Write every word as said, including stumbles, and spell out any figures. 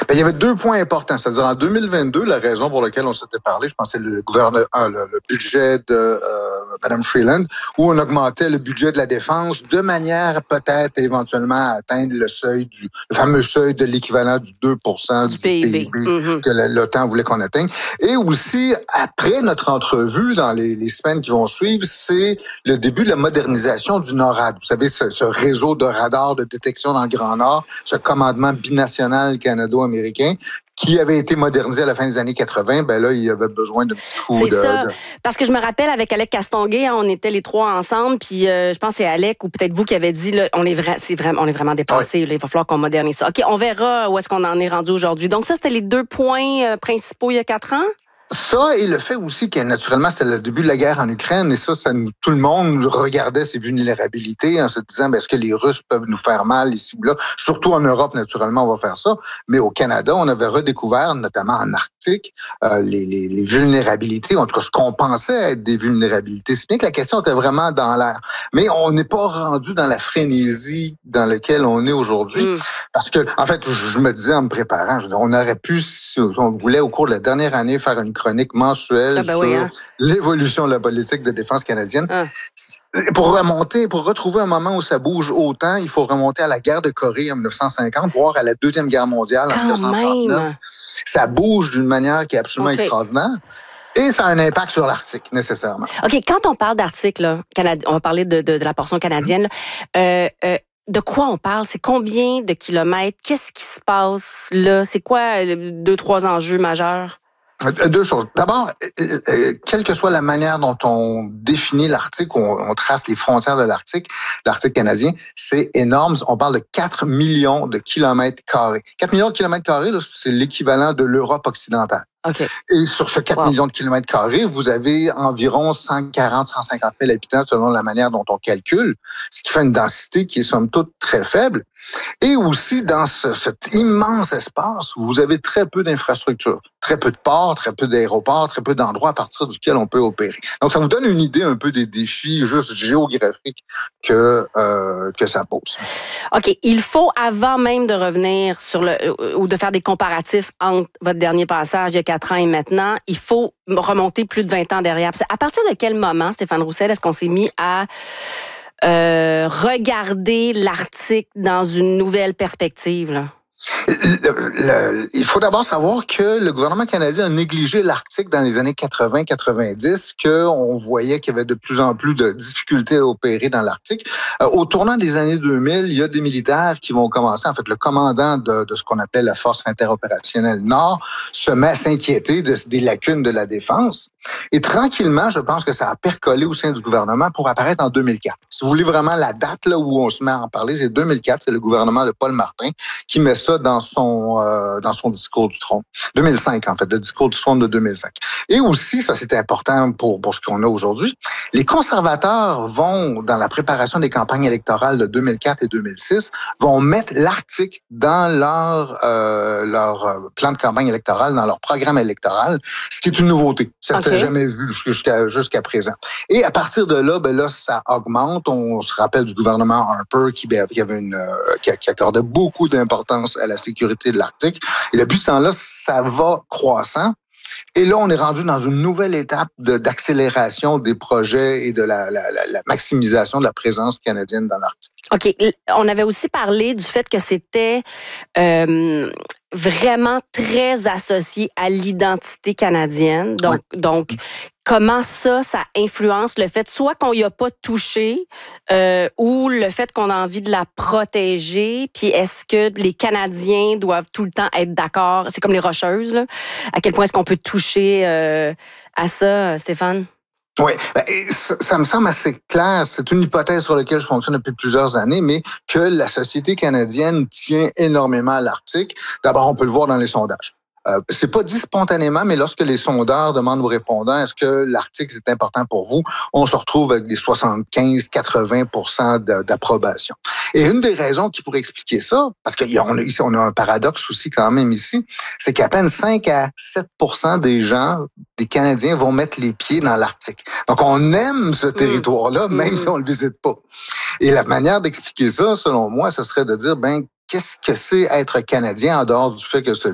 Ben, il y avait deux points importants. C'est-à-dire, en deux mille vingt-deux, la raison pour laquelle on s'était parlé, je pensais le gouverneur, euh, le, le budget de euh, Mme Freeland, où on augmentait le budget de la défense de manière peut-être éventuellement à atteindre le seuil du, le fameux seuil de l'équivalent du deux pour cent du, du P I B, P I B mm-hmm. que l'OTAN voulait qu'on atteigne. Et aussi, après notre entrevue, dans les, les semaines qui vont suivre, c'est le début de la modernisation du NORAD. Vous savez, ce, ce réseau de radars de détection dans le Grand Nord, ce commandement binational canado-américain, qui avait été modernisé à la fin des années quatre-vingt, ben là, il y avait besoin d'un petit coup c'est de... ça. De... Parce que je me rappelle, avec Alec Castonguay, hein, on était les trois ensemble, puis euh, je pense que c'est Alec, ou peut-être vous qui avez dit, là, on est, vra... c'est vraiment, on est vraiment dépassé, oui. Là, il va falloir qu'on modernise ça. OK, on verra où est-ce qu'on en est rendu aujourd'hui. Donc ça, c'était les deux points euh, principaux il y a quatre ans? Ça, et le fait aussi que, naturellement, c'était le début de la guerre en Ukraine, et ça, ça nous, tout le monde regardait ces vulnérabilités en se disant, ben, est-ce que les Russes peuvent nous faire mal ici ou là? Surtout en Europe, naturellement, on va faire ça. Mais au Canada, on avait redécouvert, notamment en Arctique, euh, les, les, les vulnérabilités, en tout cas, ce qu'on pensait être des vulnérabilités. C'est bien que la question était vraiment dans l'air. Mais on n'est pas rendu dans la frénésie dans laquelle on est aujourd'hui. Mm. Parce que, en fait, je me disais en me préparant, je disais, on aurait pu, si on voulait, au cours de la dernière année, faire une chronique mensuelle ah ben sur oui, hein? l'évolution de la politique de défense canadienne. Ah. Pour remonter, pour retrouver un moment où ça bouge autant, il faut remonter à la guerre de Corée en dix-neuf cent cinquante, voire à la Deuxième Guerre mondiale en dix-neuf cent trente-neuf. Même. Ça bouge d'une manière qui est absolument okay. extraordinaire. Et ça a un impact sur l'Arctique, nécessairement. OK, quand on parle d'Arctique, là, Canadi- on va parler de, de, de la portion canadienne, mmh. euh, euh, de quoi on parle? C'est combien de kilomètres? Qu'est-ce qui se passe là? C'est quoi euh, deux, trois enjeux majeurs? Deux choses. D'abord, quelle que soit la manière dont on définit l'Arctique, on, on trace les frontières de l'Arctique, l'Arctique canadien, c'est énorme. On parle de quatre millions de kilomètres carrés. quatre millions de kilomètres carrés, là, c'est l'équivalent de l'Europe occidentale. Okay. Et sur ce quatre wow. millions de kilomètres carrés, vous avez environ cent quarante à cent cinquante mille habitants selon la manière dont on calcule, ce qui fait une densité qui est somme toute très faible. Et aussi, dans ce, cet immense espace, vous avez très peu d'infrastructures, très peu de ports, très peu d'aéroports, très peu d'endroits à partir duquel on peut opérer. Donc, ça vous donne une idée un peu des défis juste géographiques que, euh, que ça pose. OK. Il faut, avant même de revenir sur le ou de faire des comparatifs entre votre dernier passage il y a quatre ans et maintenant, il faut remonter plus de vingt ans derrière. À partir de quel moment, Stéphane Roussel, est-ce qu'on s'est mis à euh, regarder l'Arctique dans une nouvelle perspective, là? Le, le, il faut d'abord savoir que le gouvernement canadien a négligé l'Arctique dans les années quatre-vingts quatre-vingt-dix, qu'on voyait qu'il y avait de plus en plus de difficultés à opérer dans l'Arctique. Euh, au tournant des années deux mille, il y a des militaires qui vont commencer, en fait, le commandant de, de ce qu'on appelle la Force interopérationnelle Nord se met à s'inquiéter de, des lacunes de la défense. Et tranquillement, je pense que ça a percolé au sein du gouvernement pour apparaître en deux mille quatre. Si vous voulez vraiment la date là où on se met à en parler, c'est deux mille quatre, c'est le gouvernement de Paul Martin qui met ça dans son euh, dans son discours du trône. deux mille cinq, en fait, le discours du trône de deux mille cinq. Et aussi, ça c'est important pour, pour ce qu'on a aujourd'hui, les conservateurs vont, dans la préparation des campagnes électorales de deux mille quatre et deux mille six, vont mettre l'Arctique dans leur, euh, leur plan de campagne électorale, dans leur programme électoral, ce qui est une nouveauté. Ça okay. jamais vu jusqu'à, jusqu'à présent. Et à partir de là, ben là, ça augmente. On se rappelle du gouvernement Harper qui, qui avait une, qui, qui accordait beaucoup d'importance à la sécurité de l'Arctique. Et depuis ce temps-là, ça va croissant. Et là, on est rendu dans une nouvelle étape de, d'accélération des projets et de la, la, la, la maximisation de la présence canadienne dans l'Arctique. OK. On avait aussi parlé du fait que c'était euh, vraiment très associé à l'identité canadienne. Donc, oui. donc comment ça, ça influence le fait soit qu'on y a pas touché euh, ou le fait qu'on a envie de la protéger. Puis est-ce que les Canadiens doivent tout le temps être d'accord? C'est comme les Rocheuses, là. À quel point est-ce qu'on peut toucher euh, à ça, Stéphane? Oui, ça, ça me semble assez clair. C'est une hypothèse sur laquelle je fonctionne depuis plusieurs années, mais que la société canadienne tient énormément à l'Arctique. D'abord, on peut le voir dans les sondages. Euh, c'est pas dit spontanément, mais lorsque les sondeurs demandent aux répondants est-ce que l'Arctique c'est important pour vous, on se retrouve avec des soixante-quinze à quatre-vingts pour cent d'approbation. Et une des raisons qui pourrait expliquer ça, parce qu'on a ici on a un paradoxe aussi quand même ici, c'est qu'à peine cinq à sept pour cent des gens, des Canadiens vont mettre les pieds dans l'Arctique. Donc on aime ce territoire-là, mmh. même mmh. si on le visite pas. Et la manière d'expliquer ça, selon moi, ce serait de dire ben qu'est-ce que c'est être Canadien en dehors du fait que ce